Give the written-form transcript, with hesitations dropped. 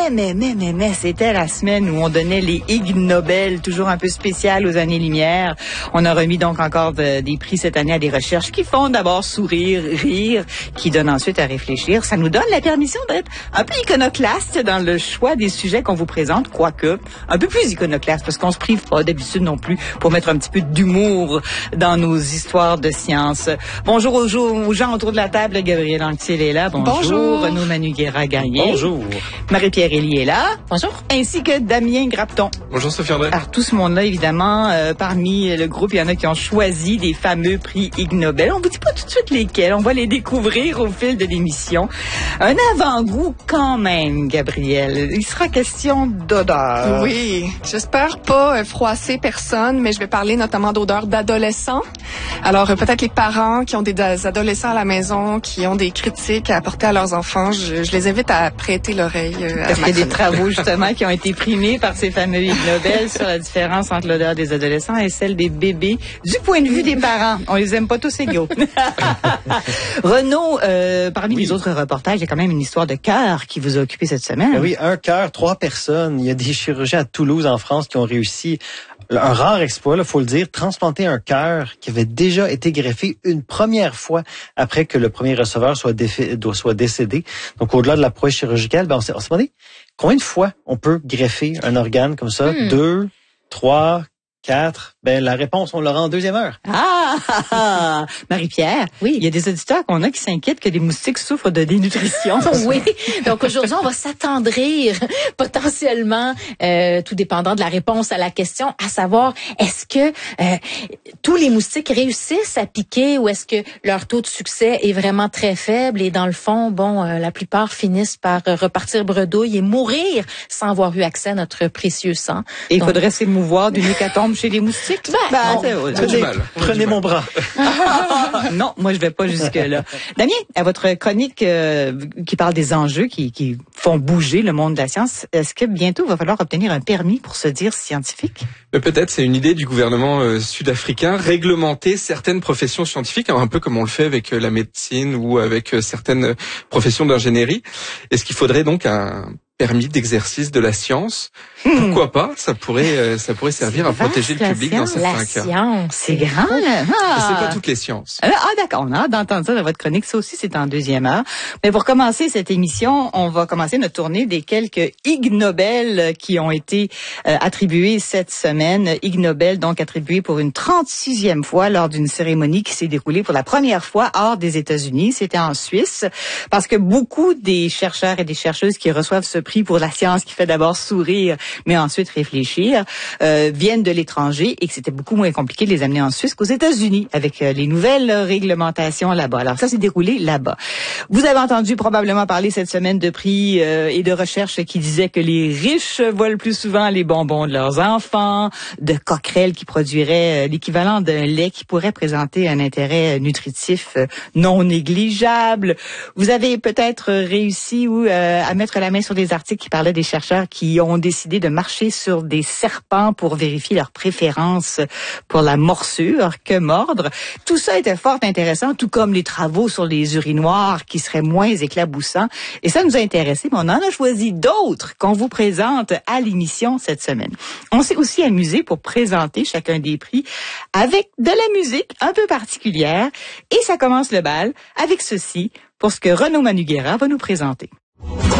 Mais, c'était la semaine où on donnait les Ig Nobel, toujours un peu spécial aux années-lumière. On a remis donc encore des prix cette année à des recherches qui font d'abord sourire, rire, qui donnent ensuite à réfléchir. Ça nous donne la permission d'être un peu iconoclaste dans le choix des sujets qu'on vous présente, quoique un peu plus iconoclaste, parce qu'on se prive pas d'habitude non plus pour mettre un petit peu d'humour dans nos histoires de science. Bonjour aux gens autour de la table. Gabriel Anctil est là. Bonjour. Renaud Manugera-Gagné. Bonjour. Marie-Pierre Elie est là. Bonjour. Ainsi que Damien Grapton. Bonjour Sophie André. Alors tout ce monde-là, évidemment, parmi le groupe, il y en a qui ont choisi des fameux prix Ig Nobel. On vous dit pas tout de suite lesquels. On va les découvrir au fil de l'émission. Un avant-goût quand même, Gabriel. Il sera question d'odeur. Oui. J'espère pas froisser personne, mais je vais parler notamment d'odeur d'adolescents. Alors peut-être les parents qui ont des adolescents à la maison, qui ont des critiques à apporter à leurs enfants, je les invite à prêter l'oreille. Parce qu'il y a des travaux justement qui ont été primés par ces fameux Ig Nobel sur la différence entre l'odeur des adolescents et celle des bébés du point de vue des parents. On les aime pas tous égaux. Renaud, parmi les autres reportages, il y a quand même une histoire de cœur qui vous a occupé cette semaine. Oui, un cœur, 3 personnes. Il y a des chirurgiens à Toulouse, en France, qui ont réussi un rare exploit, il faut le dire, transplanter un cœur qui avait déjà été greffé une première fois après que le premier receveur soit décédé. Donc, au-delà de la prouesse chirurgicale, on s'est demandé combien de fois on peut greffer un organe comme ça? 2, 3, 4. La réponse, on l'aura en deuxième heure. Marie-Pierre, oui. Il y a des auditeurs qu'on a qui s'inquiètent que des moustiques souffrent de dénutrition. Oui. Donc aujourd'hui, on va s'attendrir potentiellement, tout dépendant de la réponse à la question, à savoir est-ce que tous les moustiques réussissent à piquer ou est-ce que leur taux de succès est vraiment très faible et dans le fond, la plupart finissent par repartir bredouille et mourir sans avoir eu accès à notre précieux sang. Et il faudrait s'émouvoir d'une hécatombe chez les moustiques. Prenez mon bras. Non, moi je vais pas jusque-là. Damien, à votre chronique qui parle des enjeux qui font bouger le monde de la science, est-ce que bientôt il va falloir obtenir un permis pour se dire scientifique? Peut-être, c'est une idée du gouvernement sud-africain, réglementer certaines professions scientifiques, un peu comme on le fait avec la médecine ou avec certaines professions d'ingénierie. Est-ce qu'il faudrait donc un permis d'exercice de la science? Pourquoi pas? Ça pourrait servir à protéger le public dans certains cas. La science, c'est grand, là. C'est pas toutes les sciences. D'accord. On a hâte d'entendre ça dans votre chronique. Ça aussi, c'est en deuxième heure. Mais pour commencer cette émission, on va commencer notre tournée des quelques Ig Nobel qui ont été attribués cette semaine. Ig Nobel, donc, attribués pour une 36e fois lors d'une cérémonie qui s'est déroulée pour la première fois hors des États-Unis. C'était en Suisse. Parce que beaucoup des chercheurs et des chercheuses qui reçoivent ce prix pour la science qui fait d'abord sourire, mais ensuite réfléchir, viennent de l'étranger et que c'était beaucoup moins compliqué de les amener en Suisse qu'aux États-Unis avec les nouvelles réglementations là-bas. Alors ça s'est déroulé là-bas. Vous avez entendu probablement parler cette semaine de prix et de recherches qui disaient que les riches volent plus souvent les bonbons de leurs enfants, de coquerelles qui produiraient l'équivalent d'un lait qui pourrait présenter un intérêt nutritif non négligeable. Vous avez peut-être réussi à mettre la main sur des articles qui parlaient des chercheurs qui ont décidé de marcher sur des serpents pour vérifier leur préférence pour la morsure, que mordre. Tout ça était fort intéressant, tout comme les travaux sur les urinoirs qui seraient moins éclaboussants. Et ça nous a intéressés, mais on en a choisi d'autres qu'on vous présente à l'émission cette semaine. On s'est aussi amusé pour présenter chacun des prix avec de la musique un peu particulière. Et ça commence le bal avec ceci pour ce que Renaud Manugera va nous présenter.